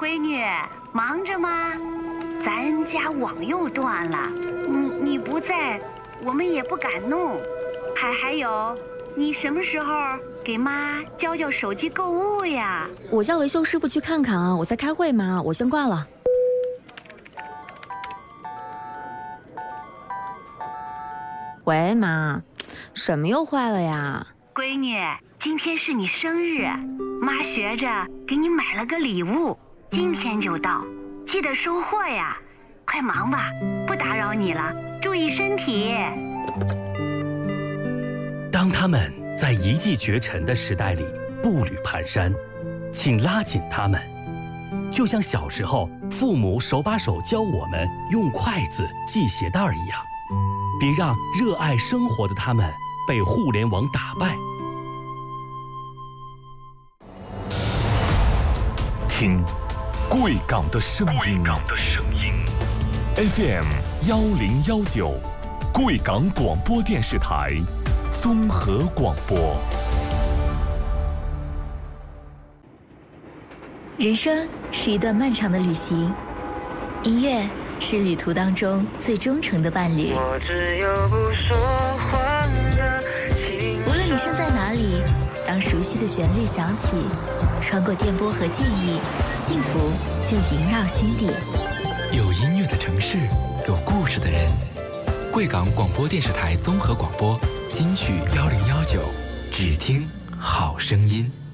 闺女，忙着吗？咱家网又断了，你不在，我们也不敢弄。还有，你什么时候给妈教手机购物呀？ 我叫维修师傅去看看啊，我在开会嘛，我先挂了。喂，妈，什么又坏了呀？ 闺女，今天是你生日，妈学着给你买了个礼物，今天就到，记得收货呀。快忙吧，不打扰你了，注意身体。 当他们在一骑绝尘的时代里步履蹒跚，请拉紧他们，就像小时候父母手把手教我们用筷子系鞋带一样。别让热爱生活的他们被互联网打败。 听贵港的声音，FM 1019，贵港广播电视台综合广播。 人生是一段漫长的旅行，音乐是旅途当中最忠诚的伴侣。 我只有不说话的情无论你身在哪里，当熟悉的旋律响起，穿过电波和记忆，幸福就萦绕心底。 有音乐的城市，有故事的人。贵港广播电视台综合广播金曲1019，只听好声音。